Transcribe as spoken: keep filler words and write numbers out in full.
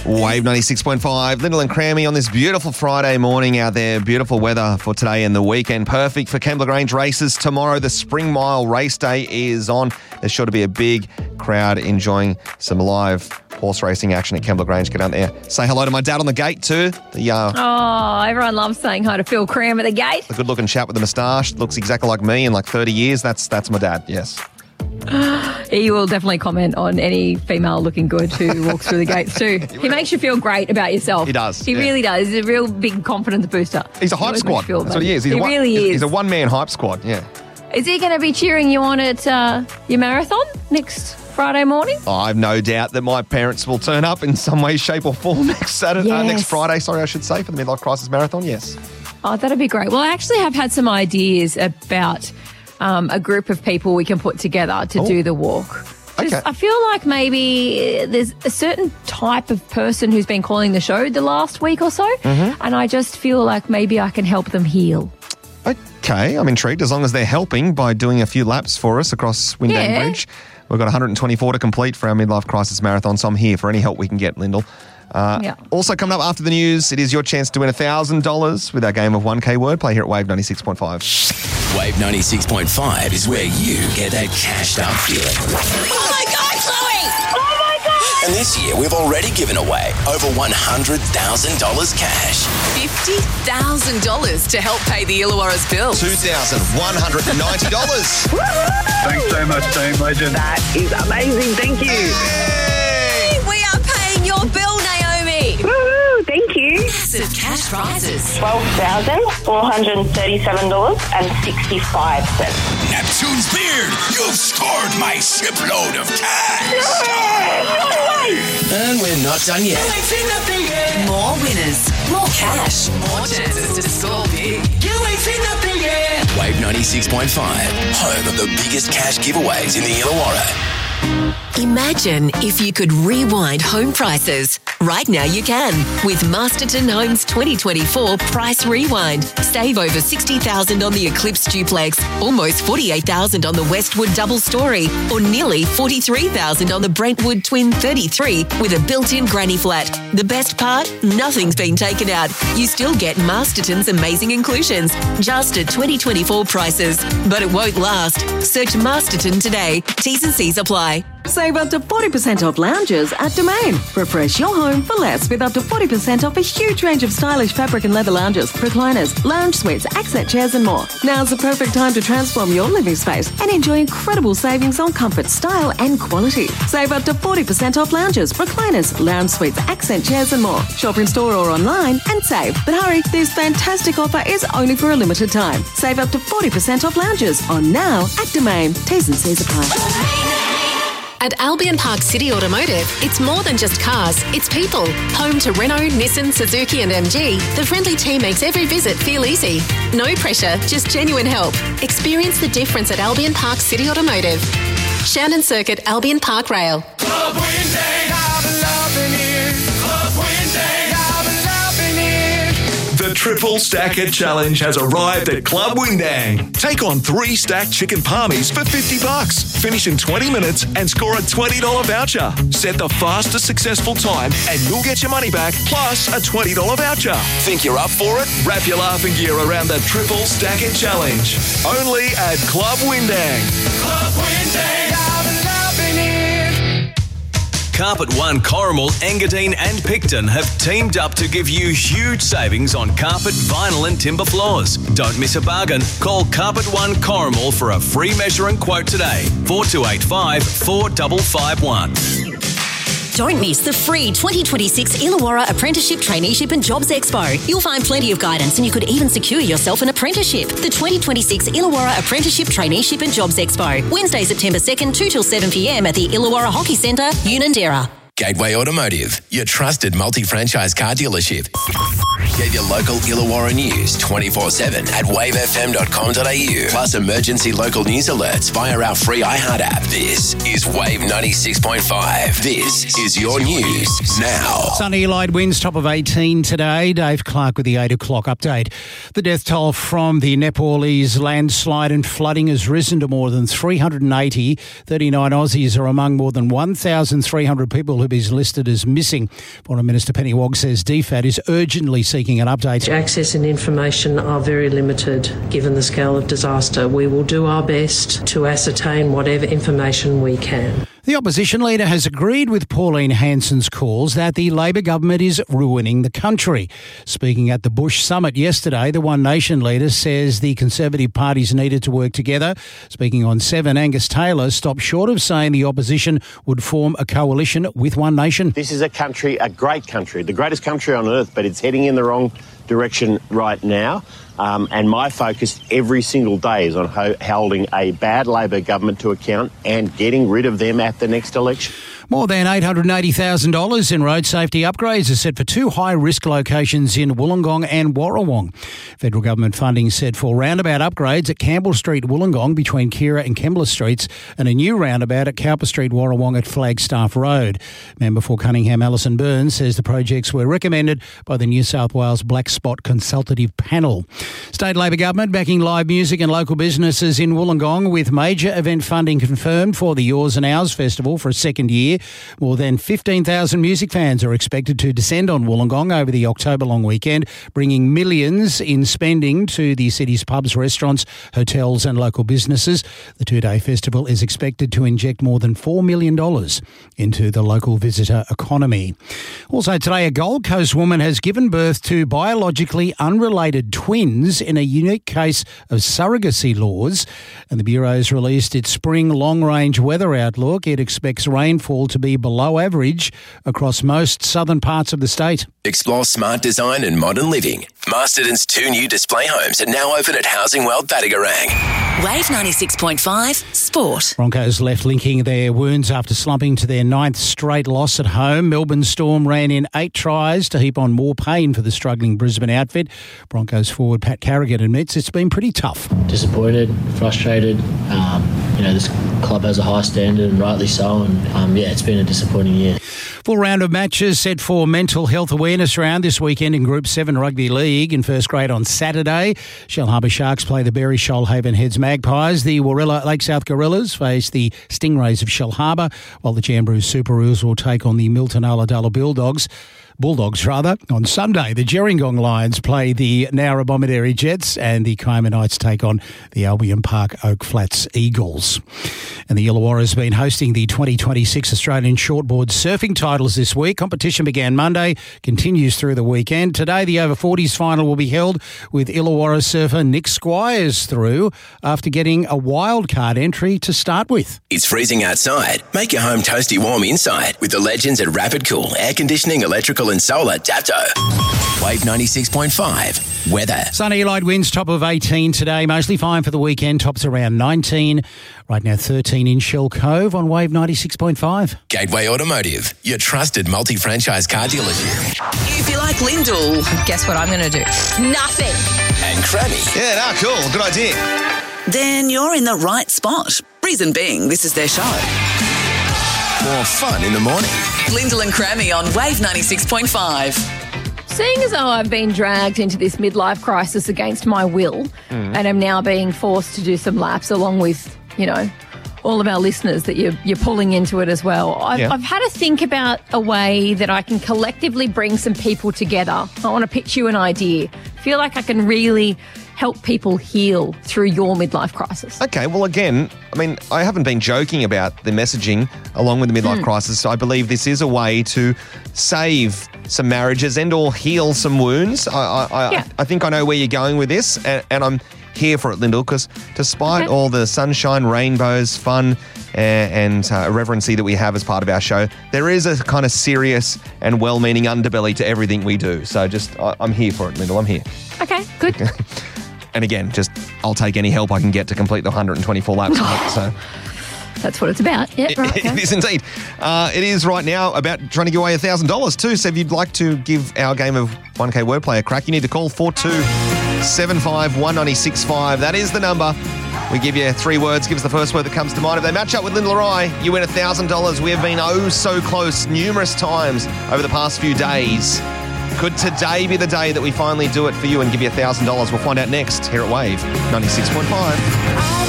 Wave ninety-six point five, Lyndall and Crammy on this beautiful Friday morning out there. Beautiful weather for today and the weekend. Perfect for Kembla Grange races tomorrow. The Spring Mile race day is on. There's sure to be a big crowd enjoying some live horse racing action at Kembla Grange. Get out there. Say hello to my dad on the gate too. The, uh, oh, everyone loves saying hi to Phil Cram at the gate. The good-looking chap with the moustache. Looks exactly like me in like thirty years. That's, that's my dad, yes. He will definitely comment on any female looking good who walks through the gates too. He makes you feel great about yourself. He does. He yeah. really does. He's a real big confidence booster. He's a hype squad. Feel, That's what he is. He's he a one, really he's, is. He's a one-man hype squad, yeah. Is he going to be cheering you on at uh, your marathon next Friday morning? Oh, I've no doubt that my parents will turn up in some way, shape or form next Saturday, yes. uh, next Friday, sorry, I should say, for the Midlife Crisis Marathon, yes. Oh, that'd be great. Well, I actually have had some ideas about um, a group of people we can put together to Ooh. do the walk. Just, Okay. I feel like maybe there's a certain type of person who's been calling the show the last week or so, Mm-hmm. and I just feel like maybe I can help them heal. Okay, I'm intrigued, as long as they're helping by doing a few laps for us across Windang Yeah. Bridge. We've got one hundred twenty-four to complete for our Midlife Crisis Marathon, so I'm here for any help we can get, Lyndall. Uh, Yeah. Also coming up after the news, it is your chance to win one thousand dollars with our game of one K wordplay here at Wave ninety-six point five. Wave ninety-six point five is where you get that cashed up feeling. Oh my God, Chloe! Oh my God! And this year, we've already given away over one hundred thousand dollars cash. fifty thousand dollars to help pay the Illawarra's bill. two thousand one hundred ninety dollars. Thanks so much, Team Legend. That is amazing. Thank you. Hey! We are paying your bill, Naomi. Woohoo! Thank you. Massive cash prizes. twelve thousand four hundred thirty-seven dollars and sixty-five cents. Neptune's Beard, you've scored my shipload of cash. And we're not done yet. More winners, more cash, more chances to score big. Wave ninety-six point five, home of the biggest cash giveaways in the Illawarra. Imagine if you could rewind home prices. Right now you can with Masterton Homes twenty twenty-four Price Rewind. Save over sixty thousand dollars on the Eclipse Duplex, almost forty-eight thousand dollars on the Westwood Double Story, or nearly forty-three thousand dollars on the Brentwood Twin thirty-three with a built-in granny flat. The best part? Nothing's been taken out. You still get Masterton's amazing inclusions, just at twenty twenty-four prices. But it won't last. Search Masterton today. T's and C's apply. Save up to forty percent off lounges at Domain. Refresh your home for less with up to forty percent off a huge range of stylish fabric and leather lounges, recliners, lounge suites, accent chairs and more. Now's the perfect time to transform your living space and enjoy incredible savings on comfort, style and quality. Save up to forty percent off lounges, recliners, lounge suites, accent chairs and more. Shop in store or online and save. But hurry, this fantastic offer is only for a limited time. Save up to forty percent off lounges on now at Domain. T's and C's apply. At Albion Park City Automotive, it's more than just cars, it's people. Home to Renault, Nissan, Suzuki and M G, the friendly team makes every visit feel easy. No pressure, just genuine help. Experience the difference at Albion Park City Automotive. Shannon Circuit, Albion Park Rail. Club Windang, I've been loving it. Club Windang, I've been loving it. The Triple Stacker Challenge has arrived at Club Windang. Take on three stacked chicken palmies for fifty bucks. Finish in twenty minutes and score a twenty dollars voucher. Set the fastest successful time and you'll get your money back plus a twenty dollars voucher. Think you're up for it? Wrap your laughing gear around the Triple Stacker Challenge. Only at Club Windang. Club Windang, I've been loving it. Carpet One, Corrimal, Engadine and Picton have teamed up to give you huge savings on carpet, vinyl and timber floors. Don't miss a bargain. Call Carpet One Corrimal for a free measure and quote today. four two eight five, four five five one. Don't miss the free twenty twenty-six Illawarra Apprenticeship, Traineeship and Jobs Expo. You'll find plenty of guidance and you could even secure yourself an apprenticeship. The twenty twenty-six Illawarra Apprenticeship, Traineeship and Jobs Expo. Wednesday, September second, two till seven p.m. at the Illawarra Hockey Centre, Unanderra. Gateway Automotive, your trusted multi-franchise car dealership. Get your local Illawarra news twenty-four seven at wave f m dot com dot a u. Plus emergency local news alerts via our free iHeart app. This is Wave ninety-six point five. This is your news now. Sunny light winds, top of eighteen today. Dave Clark with the eight o'clock update. The death toll from the Nepalese landslide and flooding has risen to more than three hundred eighty. thirty-nine Aussies are among more than one thousand three hundred people who is listed as missing. Foreign Minister Penny Wong says D FAT is urgently seeking an update. Access and information are very limited given the scale of disaster. We will do our best to ascertain whatever information we can. The opposition leader has agreed with Pauline Hanson's calls that the Labor government is ruining the country. Speaking at the Bush Summit yesterday, the One Nation leader says the Conservative parties needed to work together. Speaking on Seven, Angus Taylor stopped short of saying the opposition would form a coalition with One Nation. This is a country, a great country, the greatest country on earth, but it's heading in the wrong direction right now. Um, and my focus every single day is on ho- holding a bad Labor government to account and getting rid of them at the next election. More than eight hundred eighty thousand dollars in road safety upgrades are set for two high-risk locations in Wollongong and Warrawong. Federal government funding set for roundabout upgrades at Campbell Street, Wollongong between Keira and Kembla Streets, and a new roundabout at Cowper Street, Warrawong at Flagstaff Road. Member for Cunningham, Alison Burns, says the projects were recommended by the New South Wales Black Spot Consultative Panel. State Labor government backing live music and local businesses in Wollongong with major event funding confirmed for the Yours and Ours Festival for a second year. More than fifteen thousand music fans are expected to descend on Wollongong over the October long weekend, bringing millions in spending to the city's pubs, restaurants, hotels and local businesses. The two-day festival is expected to inject more than four million dollars into the local visitor economy. Also today, a Gold Coast woman has given birth to biologically unrelated twins in a unique case of surrogacy laws. And the Bureau has released its spring long-range weather outlook. It expects rainfall to be below average across most southern parts of the state. Explore smart design and modern living. Masterton's two new display homes are now open at Housing World Battigarang. Wave ninety-six point five Sport. Broncos left linking their wounds after slumping to their ninth straight loss at home. Melbourne Storm ran in eight tries to heap on more pain for the struggling Brisbane outfit. Broncos forward Pat Carrigan admits it's been pretty tough. Disappointed, frustrated. Um, you know, this club has a high standard and rightly so. And um, yeah, it's been a disappointing year. Full round of matches set for Mental Health Awareness Round this weekend in Group seven Rugby League. In first grade on Saturday, Shellharbour Sharks play the Berry Shoalhaven Heads Magpies. The Warilla Lake South Gorillas face the Stingrays of Shellharbour, while the Jambroo Super Eels will take on the Milton Ulladulla Bulldogs. Bulldogs, rather. On Sunday, the Gerringong Lions play the Nowra Bombardieri Jets and the Kiama Knights take on the Albion Park Oak Flats Eagles. And the Illawarra has been hosting the twenty twenty-six Australian Shortboard Surfing Titles this week. Competition began Monday, continues through the weekend. Today, the over forties final will be held with Illawarra surfer Nick Squires through after getting a wildcard entry to start with. It's freezing outside. Make your home toasty warm inside with the legends at Rapid Cool Air Conditioning, Electrical and Solar Dapto. Wave ninety-six point five. Weather. Sunny light winds, top of eighteen today. Mostly fine for the weekend. Tops around nineteen. Right now thirteen in Shell Cove on Wave ninety-six point five. Gateway Automotive, your trusted multi-franchise car dealership. If you like Lyndall, guess what I'm going to do? Nothing. And Cranny. Yeah, no, cool. Good idea. Then you're in the right spot. Reason being, this is their show. More fun in the morning. Lyndall and Crammy on Wave ninety-six point five. Seeing as though I've been dragged into this midlife crisis against my will mm. and am now being forced to do some laps along with, you know, all of our listeners that you're, you're pulling into it as well, I've, yeah. I've had to think about a way that I can collectively bring some people together. I want to pitch you an idea. I feel like I can really help people heal through your midlife crisis. Okay, well, again, I mean, I haven't been joking about the messaging along with the midlife mm. crisis. I believe this is a way to save some marriages and or heal some wounds. I I, yeah. I, I think I know where you're going with this, and, and I'm here for it, Lyndall, because despite okay. all the sunshine, rainbows, fun, and, and uh, irreverency that we have as part of our show, there is a kind of serious and well-meaning underbelly to everything we do. So just, I, I'm here for it, Lyndall. I'm here. Okay, good. And again, just I'll take any help I can get to complete the one hundred twenty-four laps. So That's what it's about. Yeah, right. It Okay. is indeed. Uh, it is right now about trying to give away one thousand dollars too. So if you'd like to give our game of one K wordplay a crack, you need to call four two seven five one nine six five. That is the number. We give you three words. Give us the first word that comes to mind. If they match up with Linda Leroy, you win one thousand dollars. We have been oh so close numerous times over the past few days. Could today be the day that we finally do it for you and give you one thousand dollars? We'll find out next here at Wave ninety-six point five.